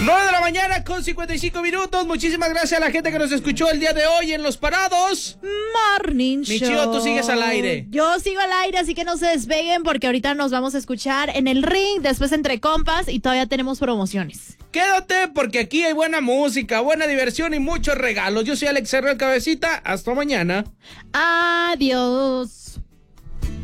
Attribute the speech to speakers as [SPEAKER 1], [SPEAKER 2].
[SPEAKER 1] 9 de la mañana con 55 minutos. Muchísimas gracias a la gente que nos escuchó el día de hoy en Los Parados
[SPEAKER 2] Morning Show.
[SPEAKER 1] Mi Chío, tú sigues al aire.
[SPEAKER 2] Yo sigo al aire, así que no se despeguen porque ahorita nos vamos a escuchar en el ring, después entre compas y todavía tenemos promociones.
[SPEAKER 1] Quédate porque aquí hay buena música, buena diversión y muchos regalos. Yo soy Alex Herrera, el Cabecita. Hasta mañana.
[SPEAKER 2] Adiós.